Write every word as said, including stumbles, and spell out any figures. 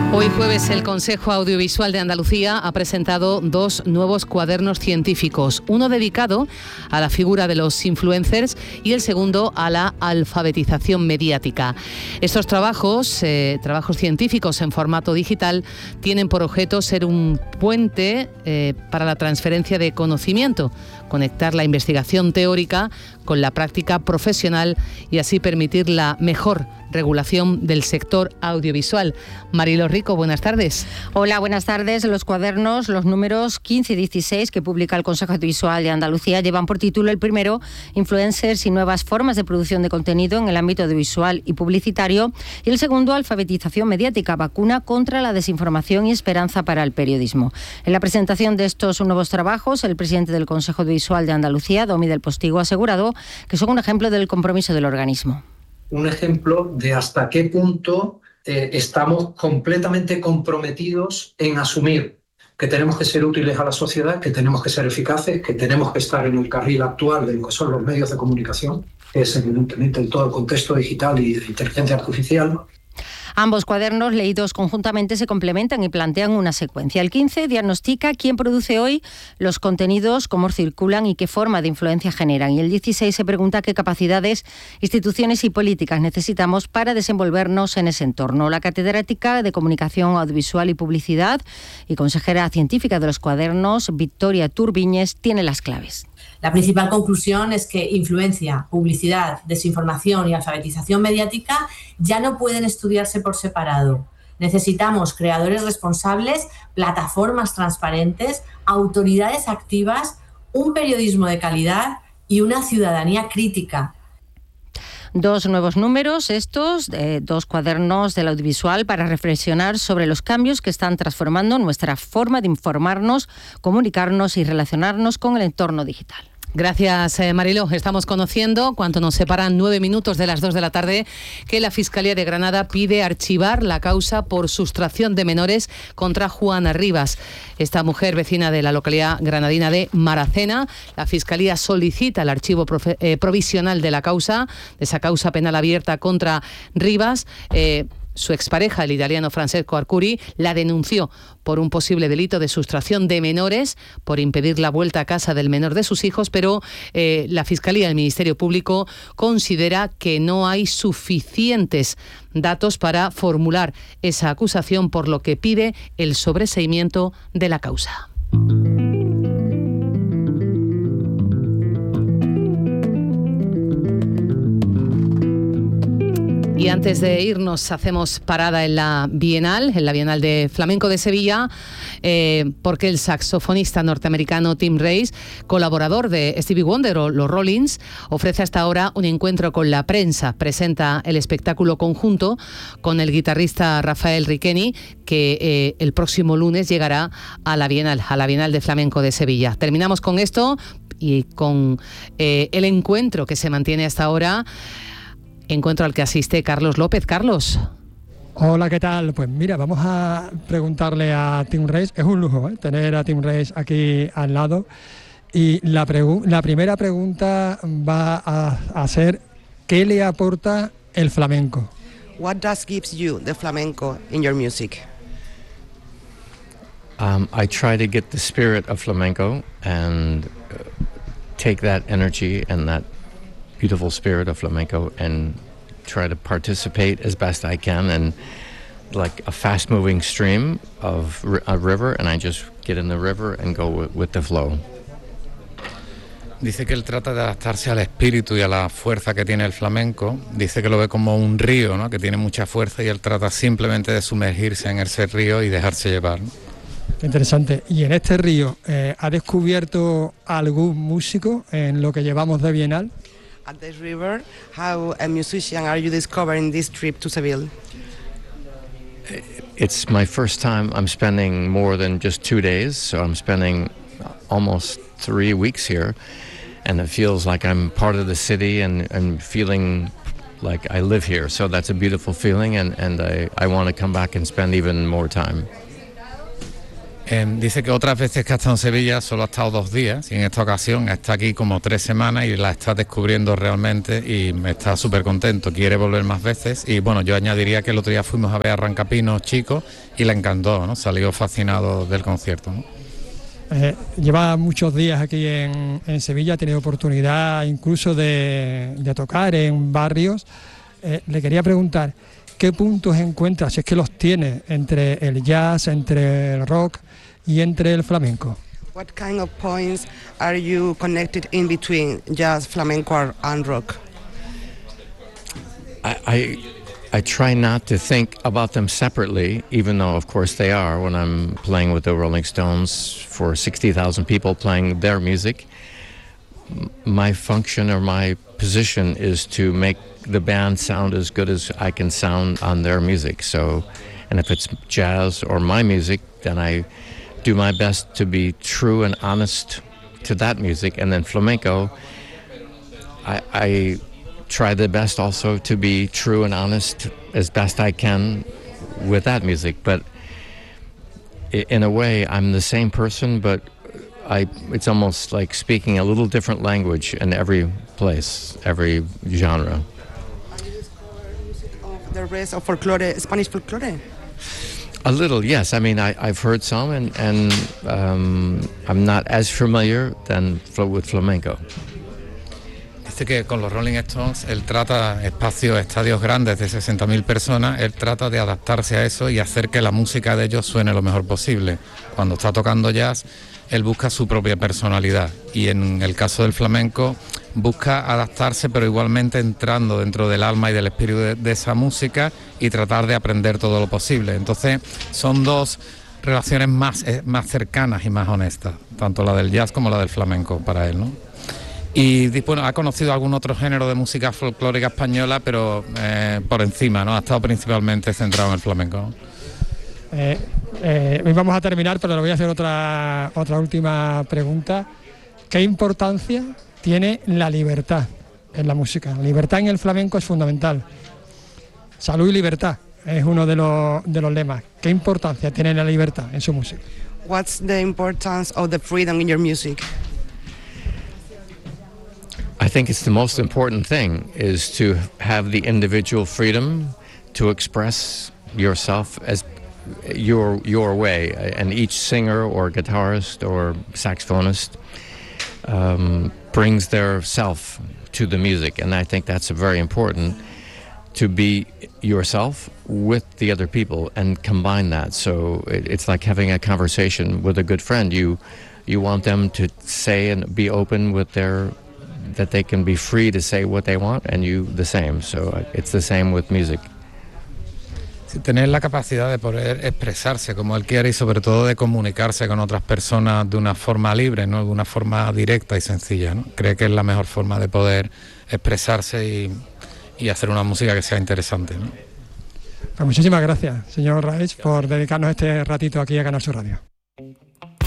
Hoy jueves el Consejo Audiovisual de Andalucía ha presentado dos nuevos cuadernos científicos, uno dedicado a la figura de los influencers y el segundo a la alfabetización mediática. Estos trabajos, eh, trabajos científicos en formato digital, tienen por objeto ser un puente eh, para la transferencia de conocimiento, conectar la investigación teórica con la práctica profesional y así permitir la mejor regulación del sector audiovisual. Marilo Rico, buenas tardes. Hola, buenas tardes. Los cuadernos, los números quince y dieciséis que publica el Consejo Audiovisual de Andalucía llevan por título el primero, Influencers y nuevas formas de producción de contenido en el ámbito audiovisual y publicitario, y el segundo, Alfabetización mediática, vacuna contra la desinformación y esperanza para el periodismo. En la presentación de estos nuevos trabajos, el presidente del Consejo Audiovisual de Andalucía, Domi del Postigo, ha asegurado que son un ejemplo del compromiso del organismo. Un ejemplo de hasta qué punto eh, estamos completamente comprometidos en asumir que tenemos que ser útiles a la sociedad, que tenemos que ser eficaces, que tenemos que estar en el carril actual de lo que son los medios de comunicación, que es evidentemente en todo el contexto digital y de inteligencia artificial. Ambos cuadernos, leídos conjuntamente, se complementan y plantean una secuencia. El quince diagnostica quién produce hoy los contenidos, cómo circulan y qué forma de influencia generan. Y el dieciséis se pregunta qué capacidades, instituciones y políticas necesitamos para desenvolvernos en ese entorno. La catedrática de Comunicación Audiovisual y Publicidad y consejera científica de los cuadernos, Victoria Turbiñes, tiene las claves. La principal conclusión es que influencia, publicidad, desinformación y alfabetización mediática ya no pueden estudiarse por separado. Necesitamos creadores responsables, plataformas transparentes, autoridades activas, un periodismo de calidad y una ciudadanía crítica. Dos nuevos números, estos, eh, dos cuadernos del audiovisual para reflexionar sobre los cambios que están transformando nuestra forma de informarnos, comunicarnos y relacionarnos con el entorno digital. Gracias, eh, Mariló. Estamos conociendo, cuanto nos separan nueve minutos de las dos de la tarde, que la Fiscalía de Granada pide archivar la causa por sustracción de menores contra Juana Rivas. Esta mujer, vecina de la localidad granadina de Maracena, la Fiscalía solicita el archivo profe- eh, provisional de la causa, de esa causa penal abierta contra Rivas. Eh, Su expareja, el italiano Francesco Arcuri, la denunció por un posible delito de sustracción de menores, por impedir la vuelta a casa del menor de sus hijos, pero eh, la Fiscalía y el Ministerio Público considera que no hay suficientes datos para formular esa acusación, por lo que pide el sobreseimiento de la causa. Y antes de irnos, hacemos parada en la Bienal, en la Bienal de Flamenco de Sevilla, eh, porque el saxofonista norteamericano Tim Rice, colaborador de Stevie Wonder o los Rollins, ofrece hasta ahora un encuentro con la prensa. Presenta el espectáculo conjunto con el guitarrista Rafael Riqueni, que eh, el próximo lunes llegará a la Bienal, a la Bienal de Flamenco de Sevilla. Terminamos con esto y con eh, el encuentro que se mantiene hasta ahora. Encuentro al que asiste Carlos López. Carlos. Hola, ¿qué tal? Pues mira, vamos a preguntarle a Tim Rice. Es un lujo, ¿eh?, tener a Tim Rice aquí al lado. Y la, pregu- la primera pregunta va a, a ser, ¿qué le aporta el flamenco? What does gives you the flamenco in your music? Um, I try to get the spirit of flamenco and uh, take that energy and that beautiful spirit of flamenco and try to participate as best I can, and like a fast moving stream of a river, and I just get in the river and go with, with the flow. Dice que él trata de adaptarse al espíritu y a la fuerza que tiene el flamenco. Dice que lo ve como un río, ¿no?, que tiene mucha fuerza, y él trata simplemente de sumergirse en ese río y dejarse llevar, ¿no? Interesante. Y en este río, eh, ¿ha descubierto algún músico en lo que llevamos de Bienal? At this river, how a musician are you discovering this trip to Seville? It's my first time I'm spending more than just two days, so I'm spending almost three weeks here, and it feels like I'm part of the city and, and feeling like I live here. So that's a beautiful feeling, and, and I, I want to come back and spend even more time. Eh, dice que otras veces que ha estado en Sevilla solo ha estado dos días y en esta ocasión está aquí como tres semanas y la está descubriendo realmente y está súper contento, quiere volver más veces. Y bueno, yo añadiría que el otro día fuimos a ver a Arrancapinos Chicos y le encantó, ¿no? Salió fascinado del concierto, ¿no? Eh, lleva muchos días aquí en, en Sevilla, ha tenido oportunidad incluso de, de tocar en barrios. Eh, le quería preguntar, ¿qué puntos encuentra, si es que los tiene, entre el jazz, entre el rock y entre el flamenco? What kind of points are you connected in between jazz, flamenco, and rock? I, I I try not to think about them separately, even though of course they are when I'm playing with the Rolling Stones for sixty thousand people playing their music. My function or my position is to make the band sound as good as I can sound on their music. So, and if it's jazz or my music, then I do my best to be true and honest to that music. And then flamenco, I, I try the best also to be true and honest as best I can with that music. But in a way, I'm the same person, but I, it's almost like speaking a little different language in every place, every genre. The rest of folklore, Spanish folklore? A little, yes. I mean, I, I've heard some, and, and um, I'm not as familiar than with flamenco. Dice que con los Rolling Stones él trata espacios, estadios grandes de sesenta mil personas, él trata de adaptarse a eso y hacer que la música de ellos suene lo mejor posible. Cuando está tocando jazz, él busca su propia personalidad y en el caso del flamenco busca adaptarse, pero igualmente entrando dentro del alma y del espíritu de, de esa música y tratar de aprender todo lo posible. Entonces son dos relaciones más, eh, más cercanas y más honestas, tanto la del jazz como la del flamenco para él, ¿no? Y bueno, ha conocido algún otro género de música folclórica española, pero eh, por encima, ¿no? Ha estado principalmente centrado en el flamenco, ¿no? Eh, eh, hoy vamos a terminar, pero le voy a hacer otra, otra última pregunta. ¿Qué importancia tiene la libertad en la música? La libertad en el flamenco es fundamental. Salud y libertad es uno de los, de los lemas. ¿Qué importancia tiene la libertad en su música? What's the importance of the freedom in your music? I think it's the most important thing is to have the individual freedom to express yourself as your your way, and each singer or guitarist or saxophonist um, brings their self to the music, and I think that's very important, to be yourself with the other people and combine that. So it, it's like having a conversation with a good friend. You you want them to say and be open with their, that they can be free to say what they want, and you the same. So it's the same with music. Sí, tener la capacidad de poder expresarse como él quiere y sobre todo de comunicarse con otras personas de una forma libre, ¿no? De una forma directa y sencilla, ¿no? Cree que es la mejor forma de poder expresarse y, y hacer una música que sea interesante, ¿no? Pues muchísimas gracias, señor Raich, por dedicarnos este ratito aquí a Canal Sur Radio.